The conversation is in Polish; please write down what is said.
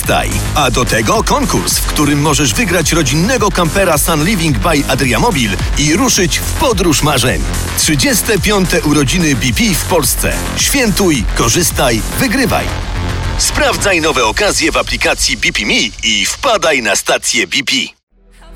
korzystaj. A do tego konkurs, w którym możesz wygrać rodzinnego kampera Sun Living by Adriamobil i ruszyć w podróż marzeń. 35. urodziny BP w Polsce. Świętuj, korzystaj, wygrywaj. Sprawdzaj nowe okazje w aplikacji BP Me i wpadaj na stację BP.